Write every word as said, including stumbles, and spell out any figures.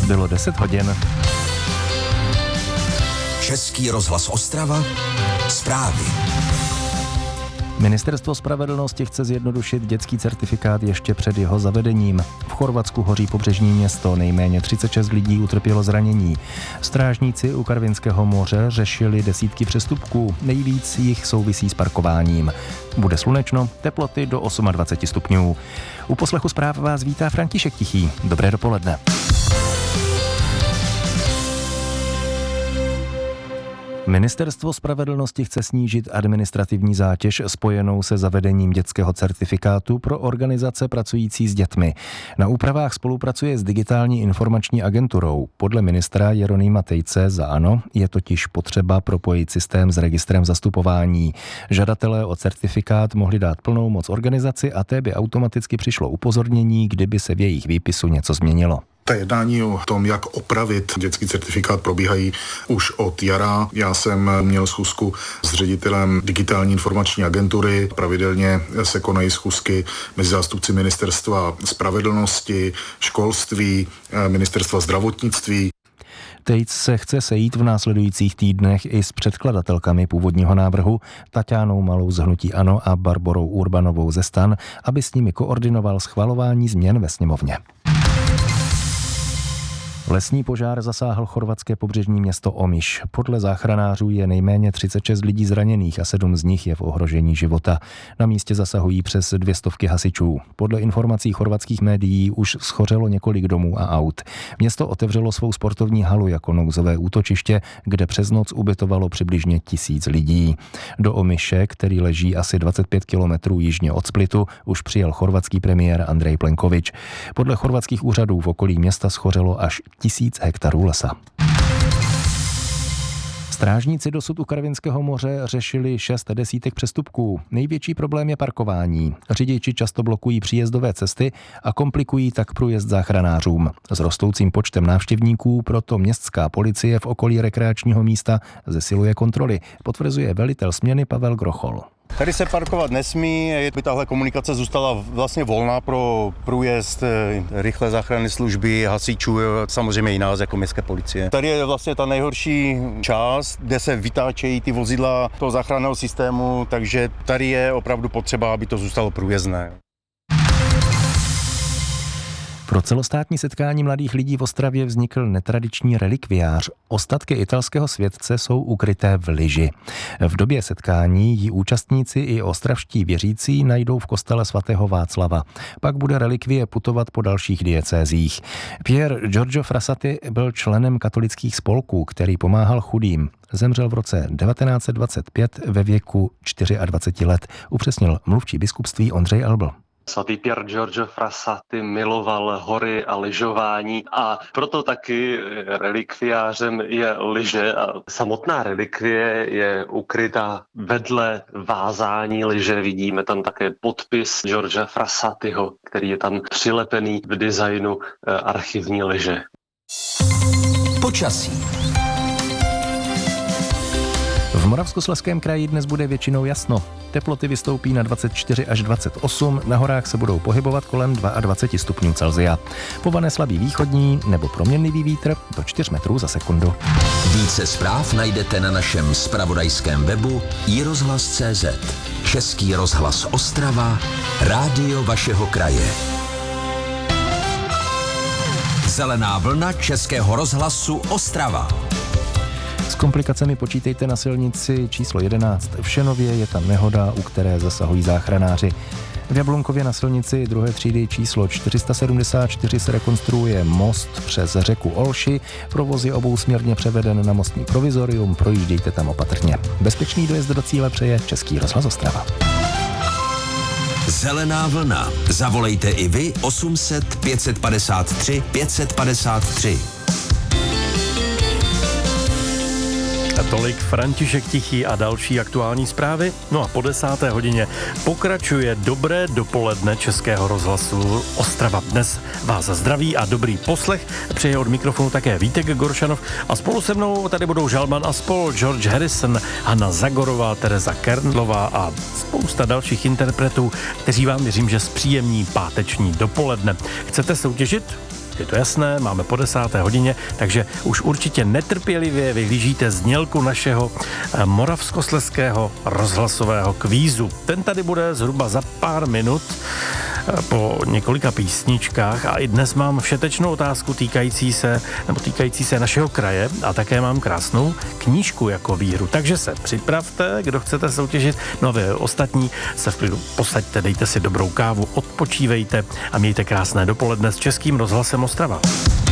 Bylo deset hodin. Český rozhlas Ostrava, zprávy. Ministerstvo spravedlnosti chce zjednodušit dětský certifikát ještě před jeho zavedením. V Chorvatsku hoří pobřežní město, nejméně třicet šest lidí utrpělo zranění. Strážníci u Karvinského moře řešili desítky přestupků, nejvíc jich souvisí s parkováním. Bude slunečno, teploty do dvacet osm stupňů. U poslechu zpráv vás vítá František Tichý. Dobré dopoledne. Ministerstvo spravedlnosti chce snížit administrativní zátěž spojenou se zavedením dětského certifikátu pro organizace pracující s dětmi. Na úpravách spolupracuje s Digitální informační agenturou. Podle ministra Jeronýma Tejce za ANO je totiž potřeba propojit systém s registrem zastupování. Žadatelé o certifikát mohli dát plnou moc organizaci a té by automaticky přišlo upozornění, kdyby se v jejich výpisu něco změnilo. Ta jednání o tom, jak opravit dětský certifikát, probíhají už od jara. Já jsem měl schůzku s ředitelem Digitální informační agentury. Pravidelně se konají schůzky mezi zástupci Ministerstva spravedlnosti, školství, Ministerstva zdravotnictví. Tejc se chce sejít v následujících týdnech i s předkladatelkami původního návrhu, Taťánou Malou z hnutí ANO a Barborou Urbanovou ze STAN, aby s nimi koordinoval schvalování změn ve sněmovně. Lesní požár zasáhl chorvatské pobřežní město Omiš. Podle záchranářů je nejméně třicet šest lidí zraněných a sedm z nich je v ohrožení života. Na místě zasahují přes dvě stovky hasičů. Podle informací chorvatských médií už schořelo několik domů a aut. Město otevřelo svou sportovní halu jako nouzové útočiště, kde přes noc ubytovalo přibližně tisíc lidí. Do Omiše, který leží asi dvacet pět kilometrů jižně od Splitu, už přijel chorvatský premiér Andrej Plenković. Podle chorvatských úřadů v okolí města schořelo až tisíc hektarů lesa. Strážníci dosud u Karvinského moře řešili šest desítek přestupků. Největší problém je parkování. Řidiči často blokují příjezdové cesty a komplikují tak průjezd záchranářům. S rostoucím počtem návštěvníků proto městská policie v okolí rekreačního místa zesiluje kontroly, potvrzuje velitel směny Pavel Grochol. Tady se parkovat nesmí, by tahle komunikace zůstala vlastně volná pro průjezd rychlé záchranné služby, hasičů, samozřejmě i nás jako městské policie. Tady je vlastně ta nejhorší část, kde se vytáčejí ty vozidla toho záchranného systému, takže tady je opravdu potřeba, aby to zůstalo průjezdné. Pro celostátní setkání mladých lidí v Ostravě vznikl netradiční relikviář. Ostatky italského světce jsou ukryté v lyži. V době setkání ji účastníci i ostravští věřící najdou v kostele svatého Václava. Pak bude relikvie putovat po dalších diecézích. Pier Giorgio Frassati byl členem katolických spolků, který pomáhal chudým. Zemřel v roce devatenáct set dvacet pět ve věku dvacet čtyři let, upřesnil mluvčí biskupství Ondřej Albl. Svatý Pier Giorgio Frassati miloval hory a lyžování a proto taky relikviářem je lyže a samotná relikvie je ukrytá vedle vázání lyže. Vidíme tam také podpis Giorgia Frassatiho, který je tam přilepený v designu archivní lyže. Počasí. V Moravskoslezském kraji dnes bude většinou jasno. Teploty vystoupí na dvacet čtyři až dvacet osm, na horách se budou pohybovat kolem dvacet dva stupňů Celsia. Povane slabý východní nebo proměnlivý vítr do čtyři metrů za sekundu. Více zpráv najdete na našem zpravodajském webu i rozhlas tečka cé zet. Český rozhlas Ostrava, rádio vašeho kraje. Zelená vlna Českého rozhlasu Ostrava. S komplikacemi počítejte na silnici číslo jedenáct. V Šenově je tam nehoda, u které zasahují záchranáři. V Jablunkově na silnici druhé třídy číslo čtyři set sedmdesát čtyři se rekonstruuje most přes řeku Olši. Provoz je obousměrně převeden na mostní provizorium, projíždějte tam opatrně. Bezpečný dojezd do cíle přeje Český rozhlas Ostrava. Zelená vlna. Zavolejte i vy osm set pět set padesát tři pět set padesát tři. A tolik František Tichý a další aktuální zprávy. No a po desáté hodině pokračuje dobré dopoledne Českého rozhlasu Ostrava. Dnes vás zdraví a dobrý poslech. Přeje od mikrofonu také Vítek Goršanov a spolu se mnou tady budou Žalman a spol, George Harrison, Hanna Zagorová, Tereza Kernlová a spousta dalších interpretů, kteří vám věřím, že zpříjemní páteční dopoledne. Chcete soutěžit? je to jasné, máme po desáté hodině, takže už určitě netrpělivě vyhlížíte znělku našeho moravskoslezského rozhlasového kvízu. Ten tady bude zhruba za pár minut po několika písničkách a i dnes mám všetečnou otázku týkající se, nebo týkající se našeho kraje a také mám krásnou knížku jako výhru. Takže se připravte, kdo chcete soutěžit, no a vy ostatní se v klidu posaďte, dejte si dobrou kávu, odpočívejte a mějte krásné dopoledne s Českým rozhlasem Ostrava.